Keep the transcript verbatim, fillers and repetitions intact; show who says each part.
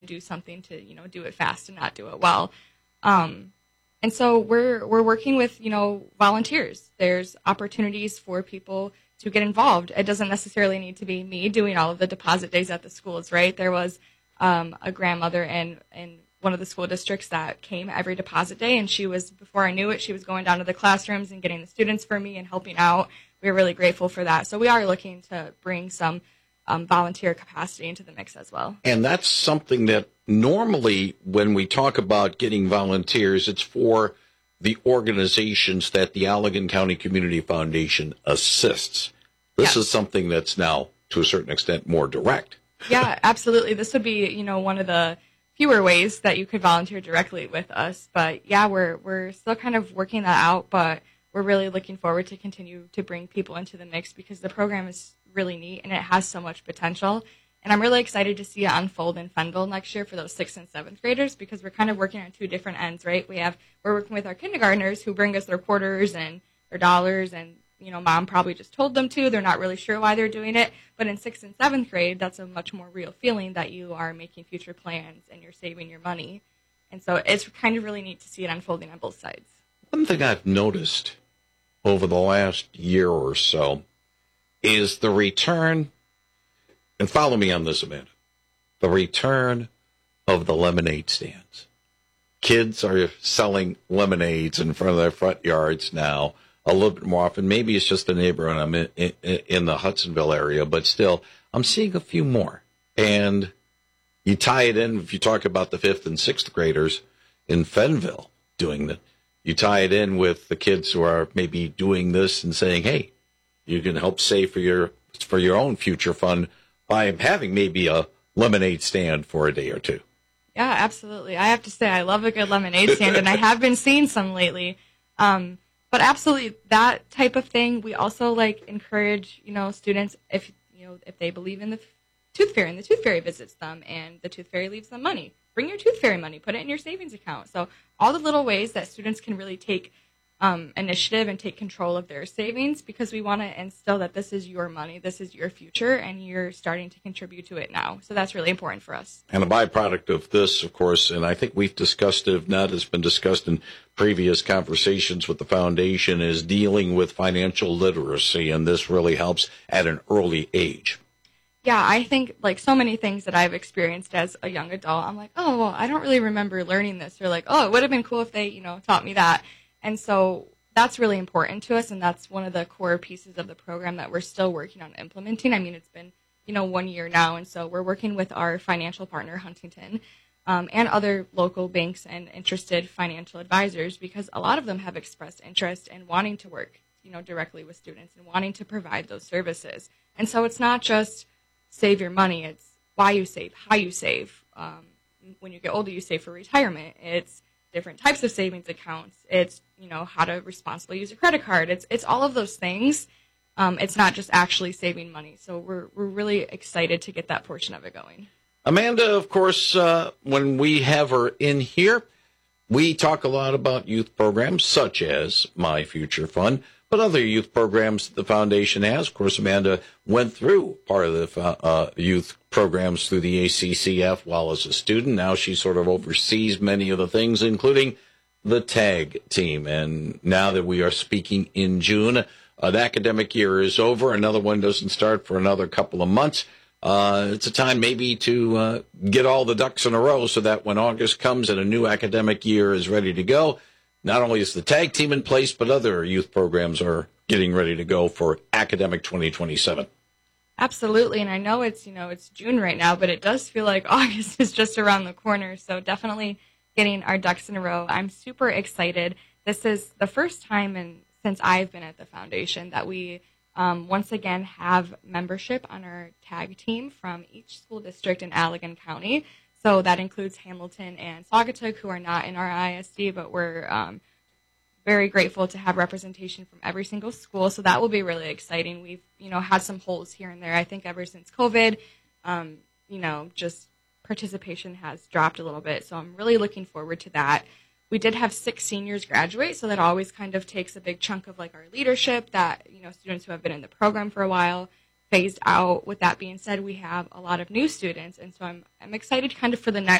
Speaker 1: do something to, you know, do it fast and not do it well. Um, and so we're we're working with, you know, volunteers. There's opportunities for people to get involved. It doesn't necessarily need to be me doing all of the deposit days at the schools, right? There was um, a grandmother in, in one of the school districts that came every deposit day, and she was, before I knew it, she was going down to the classrooms and getting the students for me and helping out. We were really grateful for that. So we are looking to bring some um, volunteer capacity into the mix as well.
Speaker 2: And that's something that normally when we talk about getting volunteers, it's for the organizations that the Allegan County Community Foundation assists. This
Speaker 1: yeah.
Speaker 2: is something that's now, to a certain extent, more direct.
Speaker 1: Yeah, absolutely. This would be, you know, one of the fewer ways that you could volunteer directly with us. But yeah, we're we're still kind of working that out, but we're really looking forward to continue to bring people into the mix because the program is really neat and it has so much potential. And I'm really excited to see it unfold in Fenville next year for those sixth and seventh graders because we're kind of working on two different ends, right? We have we're working with our kindergartners who bring us their quarters and their dollars, and you know, mom probably just told them to. They're not really sure why they're doing it. But in sixth and seventh grade, that's a much more real feeling that you are making future plans and you're saving your money. And so it's kind of really neat to see it unfolding on both sides.
Speaker 2: One thing I've noticed over the last year or so is the return. And follow me on this, Amanda. The return of the lemonade stands. Kids are selling lemonades in front of their front yards now a little bit more often. Maybe it's just the neighborhood I'm in, in, in the Hudsonville area, but still, I'm seeing a few more. And you tie it in, if you talk about the fifth and sixth graders in Fenville doing that, you tie it in with the kids who are maybe doing this and saying, hey, you can help save for your for your own future fund by having maybe a lemonade stand for a day or two.
Speaker 1: Yeah, absolutely. I have to say I love a good lemonade stand, and I have been seeing some lately. Um, but absolutely, that type of thing. We also like encourage, you know, students if you know if they believe in the tooth fairy and the tooth fairy visits them and the tooth fairy leaves them money. Bring your tooth fairy money, put it in your savings account. So all the little ways that students can really take Um, initiative and take control of their savings because we want to instill that this is your money, this is your future, and you're starting to contribute to it now. So that's really important for us.
Speaker 2: And a byproduct of this, of course, and I think we've discussed it, if not, it's been discussed in previous conversations with the foundation, is dealing with financial literacy, and this really helps at an early age.
Speaker 1: Yeah, I think like so many things that I've experienced as a young adult, I'm like, oh, well, I don't really remember learning this, or like, oh, it would have been cool if they, you know, taught me that. And so that's really important to us, and that's one of the core pieces of the program that we're still working on implementing. I mean, it's been, you know, one year now, and so we're working with our financial partner, Huntington, um, and other local banks and interested financial advisors because a lot of them have expressed interest in wanting to work, you know, directly with students and wanting to provide those services. And so it's not just save your money, it's why you save, how you save. Um, when you get older, you save for retirement. It's different types of savings accounts. It's, you know, how to responsibly use a credit card. It's it's all of those things. Um, it's not just actually saving money. So we're we're really excited to get that portion of it going.
Speaker 2: Amanda, of course, uh, when we have her in here, we talk a lot about youth programs such as My Future Fund, but other youth programs that the foundation has. Of course, Amanda went through part of the uh, youth programs through the A C C F while as a student. Now she sort of oversees many of the things, including the TAG team. And now that we are speaking in June, uh, the academic year is over. Another one doesn't start for another couple of months. Uh, it's a time maybe to uh, get all the ducks in a row so that when August comes and a new academic year is ready to go, not only is the TAG team in place, but other youth programs are getting ready to go for academic twenty twenty-seven.
Speaker 1: Absolutely. And I know it's, you know, it's June right now, but it does feel like August is just around the corner. So definitely getting our ducks in a row. I'm super excited. This is the first time in, since I've been at the foundation that we um, once again have membership on our TAG team from each school district in Allegan County. So that includes Hamilton and Saugatuck, who are not in our I S D, but we're um, very grateful to have representation from every single school. So that will be really exciting. We've, you know, had some holes here and there. I think ever since COVID, um, you know, just participation has dropped a little bit. So I'm really looking forward to that. We did have six seniors graduate, so that always kind of takes a big chunk of like our leadership that, you know, students who have been in the program for a while phased out. With that being said, we have a lot of new students, and so I'm I'm excited kind of for the next